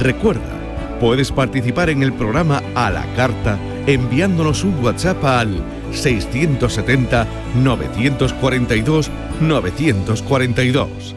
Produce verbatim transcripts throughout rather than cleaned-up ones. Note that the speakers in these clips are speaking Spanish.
Recuerda, puedes participar en el programa a la carta enviándonos un WhatsApp al seiscientos setenta, novecientos cuarenta y dos, novecientos cuarenta y dos.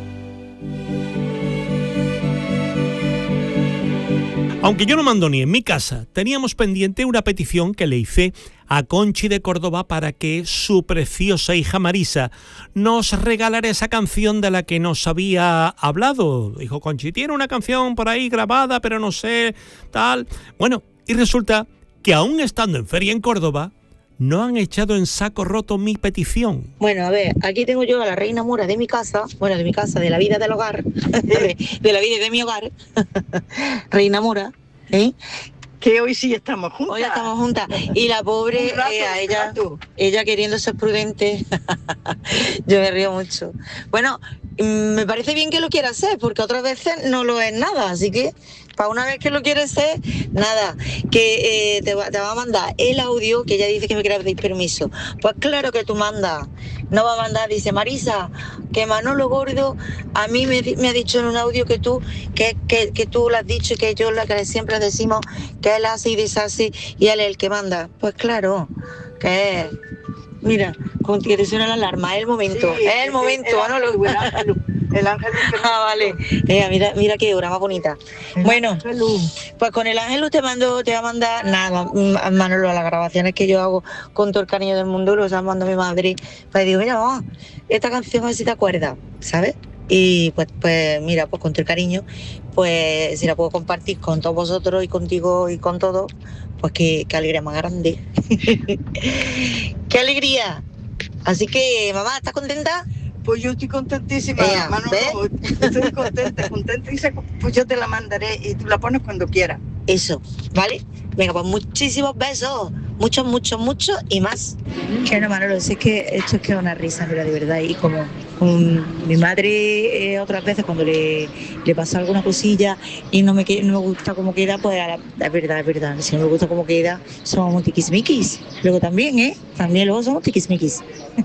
Aunque yo no mando ni en mi casa, teníamos pendiente una petición que le hice a Conchi de Córdoba para que su preciosa hija Marisa nos regalara esa canción de la que nos había hablado. Dijo Conchi, tiene una canción por ahí grabada, pero no sé, tal. Bueno, y resulta que aún estando en feria en Córdoba, no han echado en saco roto mi petición. Bueno, a ver, aquí tengo yo a la reina mora de mi casa, bueno, de mi casa, de la vida del hogar, de, de la vida de mi hogar, reina mora, ¿eh? Que hoy sí estamos juntas. Hoy estamos juntas. Y la pobre, rato, eh, a ella, ella queriendo ser prudente, yo me río mucho. Bueno, me parece bien que lo quiera hacer, porque otras veces no lo es nada, así que para una vez que lo quiere ser, nada, que eh, te, va, te va a mandar el audio, que ella dice que me quiere pedir permiso. Pues claro que tú mandas, no va a mandar, dice Marisa, que Manolo Gordo a mí me, me ha dicho en un audio que tú, que, que, que tú lo has dicho y que yo la que siempre decimos que él hace y deshace y él es el que manda. Pues claro, que es. Mira, con que te suena la alarma, es el momento, sí, es el momento, Manolo. El ángel, el ángel. Ah, vale. Eh, mira, mira qué hora más bonita. El bueno, Ángelus. Pues con el ángel te mando, te va a mandar nada, Manolo, las grabaciones que yo hago con todo el cariño del mundo, los mando a mi madre. Pues digo, mira, vamos, esta canción a ver si te acuerdas, ¿sabes? Y pues, pues mira, pues con todo el cariño, pues si la puedo compartir con todos vosotros y contigo y con todos, pues qué, qué alegría más grande. ¡Qué alegría! Así que, mamá, ¿estás contenta? Pues yo estoy contentísima, Ea, Manolo, estoy contenta, contentísima, pues yo te la mandaré y tú la pones cuando quieras. Eso, ¿vale? Venga, pues muchísimos besos, muchos, muchos, muchos y más. Que no, Manolo, es que esto es que es una risa, mira, de verdad, y como um, mi madre eh, otras veces cuando le, le pasa alguna cosilla y no me, no me gusta cómo queda, pues la, la verdad, es verdad, si no me gusta cómo queda, somos muy tiquismiquis. Luego también, ¿eh? También luego somos tiquismiquis.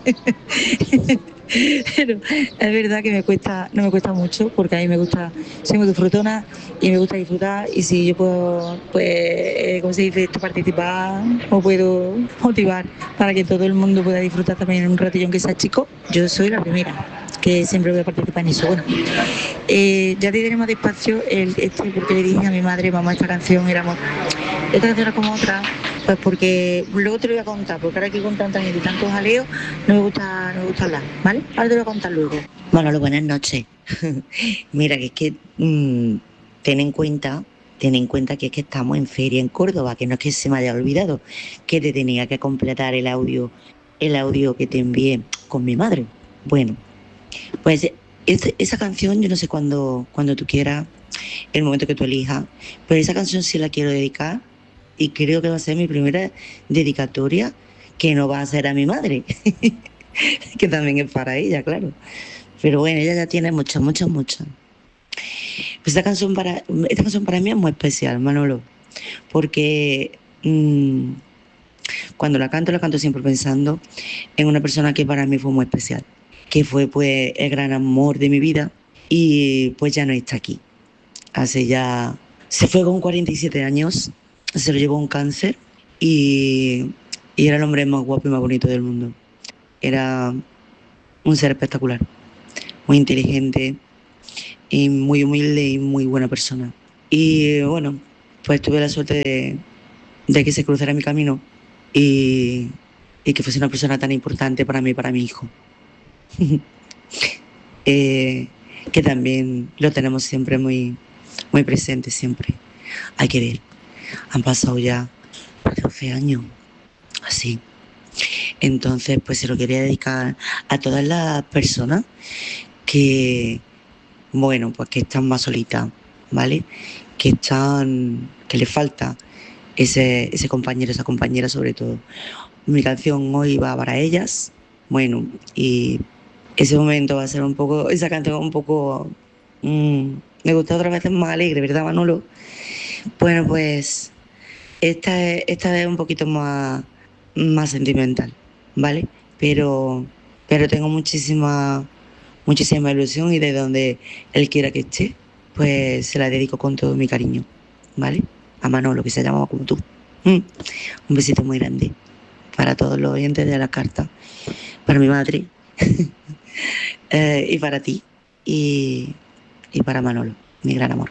Pero es verdad que me cuesta, no me cuesta mucho, porque a mí me gusta, soy muy disfrutona y me gusta disfrutar, y si yo puedo, pues, eh, como se dice, participar o puedo motivar para que todo el mundo pueda disfrutar también un ratillo aunque sea chico, yo soy la primera que siempre voy a participar en eso. Bueno, eh, ya te diré más despacio el, este, porque le dije a mi madre, mamá, esta canción era, esta canción era como otra. Pues porque luego te lo voy a contar, porque ahora aquí con tanta gente y tantos jaleos no me gusta, no me gusta hablar, ¿vale? Ahora te lo voy a contar luego. Manolo, buenas noches. Mira, que es que mmm, ten en cuenta, ten en cuenta que es que estamos en feria en Córdoba, que no es que se me haya olvidado, que te tenía que completar el audio, el audio que te envié con mi madre. Bueno, pues es, esa canción, yo no sé cuándo, cuando tú quieras, el momento que tú elijas, pero esa canción sí la quiero dedicar. Y creo que va a ser mi primera dedicatoria, que no va a ser a mi madre, que también es para ella, claro. Pero bueno, ella ya tiene muchas, muchas, muchas. Pues esta canción para, esta canción para mí es muy especial, Manolo, porque mmm, cuando la canto, la canto siempre pensando en una persona que para mí fue muy especial, que fue pues el gran amor de mi vida, y pues ya no está aquí. Hace ya, se fue con cuarenta y siete años. Se lo llevó un cáncer y, y era el hombre más guapo y más bonito del mundo. Era un ser espectacular, muy inteligente y muy humilde y muy buena persona. Y bueno, pues tuve la suerte de, de que se cruzara mi camino y, y que fuese una persona tan importante para mí y para mi hijo. eh, que también lo tenemos siempre muy, muy presente, siempre. Hay que ver. Han pasado ya doce años, así. Entonces, pues se lo quería dedicar a todas las personas que, bueno, pues que están más solitas, ¿vale? Que están, que les falta ese, ese compañero, esa compañera sobre todo. Mi canción hoy va para ellas, bueno, y ese momento va a ser un poco, esa canción un poco, mmm, me gusta otras veces más alegre, ¿verdad, Manolo? Bueno, pues esta es, esta es un poquito más, más sentimental, ¿vale? Pero, pero tengo muchísima, muchísima ilusión, y de donde él quiera que esté, pues se la dedico con todo mi cariño, ¿vale? A Manolo, que se ha llamado como tú. Mm. Un besito muy grande para todos los oyentes de la carta, para mi madre eh, y para ti y, y para Manolo, mi gran amor.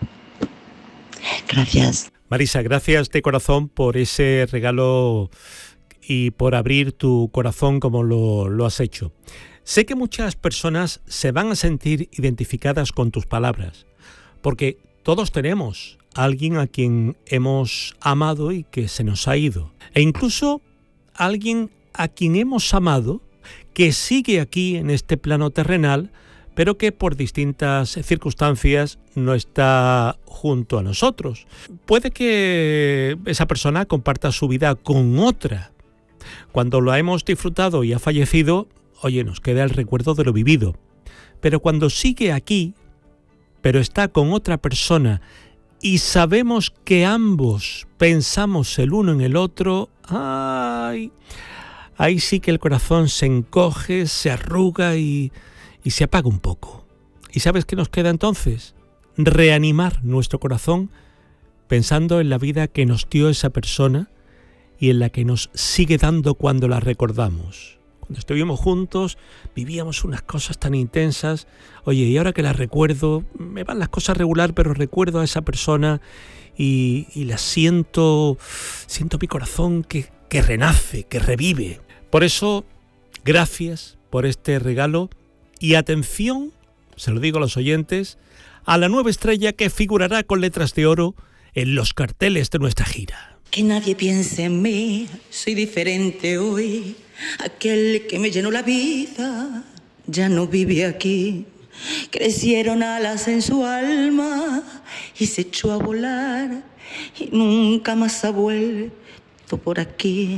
Gracias. Marisa, gracias de corazón por ese regalo y por abrir tu corazón como lo, lo has hecho. Sé que muchas personas se van a sentir identificadas con tus palabras, porque todos tenemos a alguien a quien hemos amado y que se nos ha ido. E incluso alguien a quien hemos amado que sigue aquí en este plano terrenal, pero que por distintas circunstancias no está junto a nosotros. Puede que esa persona comparta su vida con otra. Cuando lo hemos disfrutado y ha fallecido, oye, nos queda el recuerdo de lo vivido. Pero cuando sigue aquí, pero está con otra persona y sabemos que ambos pensamos el uno en el otro, ¡ay! Ahí sí que el corazón se encoge, se arruga y, y se apaga un poco. ¿Y sabes qué nos queda entonces? Reanimar nuestro corazón pensando en la vida que nos dio esa persona y en la que nos sigue dando cuando la recordamos. Cuando estuvimos juntos, vivíamos unas cosas tan intensas. Oye, y ahora que las recuerdo, me van las cosas regular, pero recuerdo a esa persona y, y la siento, siento mi corazón que, que renace, que revive. Por eso, gracias por este regalo y atención, se lo digo a los oyentes, a la nueva estrella que figurará con letras de oro en los carteles de nuestra gira. Que nadie piense en mí, soy diferente hoy. Aquel que me llenó la vida ya no vive aquí. Crecieron alas en su alma y se echó a volar y nunca más ha vuelto por aquí.